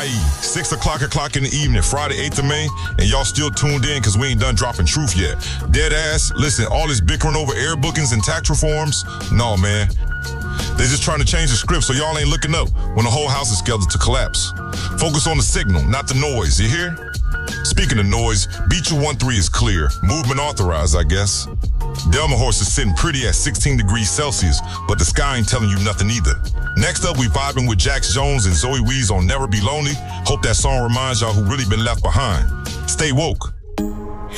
IE, 6 o'clock in the evening, Friday, 8th of May, and y'all still tuned in because we ain't done dropping truth yet. Dead ass, listen, all this bickering over air bookings and tax reforms, no, man. They're just trying to change the script so y'all ain't looking up when the whole house is scheduled to collapse. Focus on the signal, not the noise, you hear? Speaking of noise, BQ13 is clear. Movement authorized, I guess. Delmahorst is sitting pretty at 16 degrees Celsius, but the sky ain't telling you nothing either. Next up, we vibing with Jax Jones and Zoe Wees on Never Be Lonely. Hope that song reminds y'all who really been left behind. Stay woke.